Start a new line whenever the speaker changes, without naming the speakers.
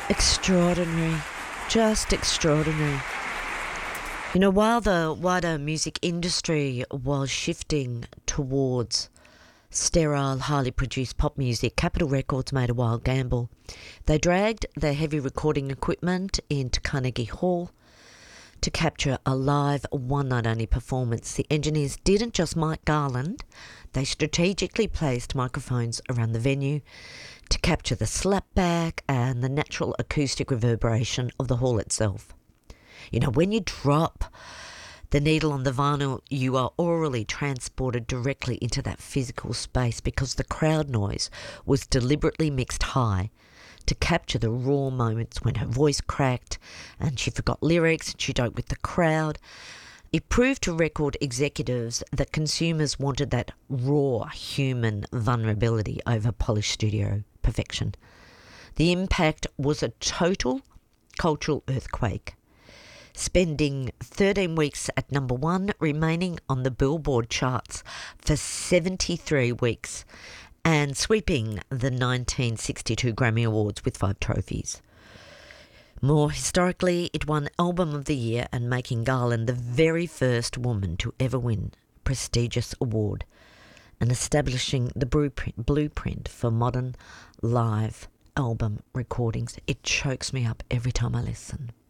Extraordinary. Just extraordinary. You know, while the wider music industry was shifting towards sterile, highly produced pop music, Capitol Records made a wild gamble. They dragged their heavy recording equipment into Carnegie Hall to capture a live one-night-only performance. The engineers didn't just mic Garland, they strategically placed microphones around the venue to capture the slapback and the natural acoustic reverberation of the hall itself. You know, when you drop the needle on the vinyl, you are orally transported directly into that physical space because the crowd noise was deliberately mixed high to capture the raw moments when her voice cracked and she forgot lyrics and she joked with the crowd. It proved to record executives that consumers wanted that raw human vulnerability over polished studio perfection. The impact was a total cultural earthquake, spending 13 weeks at number one, remaining on the Billboard charts for 73 weeks, and sweeping the 1962 Grammy Awards with 5 trophies. More historically, it won Album of the Year and making Garland the very first woman to ever win a prestigious award and establishing the blueprint for modern live album recordings. It chokes me up every time I listen.